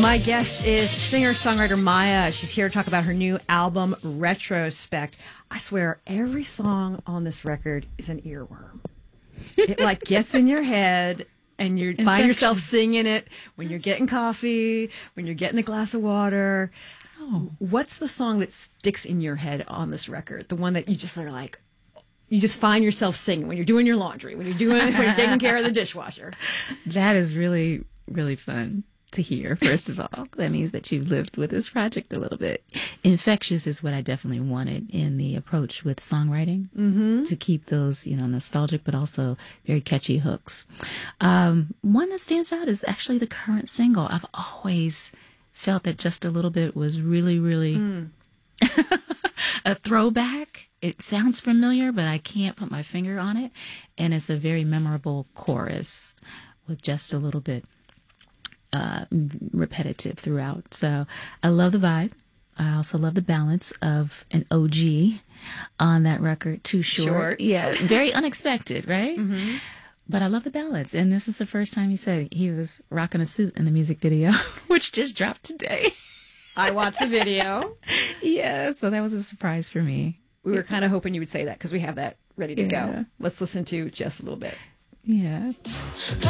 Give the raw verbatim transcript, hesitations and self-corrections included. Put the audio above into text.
My guest is singer-songwriter Maya. She's here to talk about her new album, Retrospect. I swear, every song on this record is an earworm. It, like, gets in your head, and you find yourself singing it when you're getting coffee, when you're getting a glass of water. Oh. What's the song that sticks in your head on this record? The one that you just are like, you just find yourself singing when you're doing your laundry, when you're doing, when you're taking care of the dishwasher. That is really, really fun to hear, first of all. That means that you've lived with this project a little bit. Infectious is what I definitely wanted in the approach with songwriting, mm-hmm. to keep those, you know, nostalgic but also very catchy hooks. Um, one that stands out is actually the current single. I've always felt that Just a Little Bit was really, really mm. a throwback. It sounds familiar, but I can't put my finger on it. And it's a very memorable chorus with just a little bit uh, repetitive throughout. So I love the vibe. I also love the balance of an O G on that record. Too short. short. Yeah, very unexpected, right? Mm-hmm. But I love the balance. And this is the first time he said he was rocking a suit in the music video, which just dropped today. I watched the video. Yeah, so that was a surprise for me. We were kind of hoping you would say that because we have that ready to yeah. go. Let's listen to just a little bit. Yeah.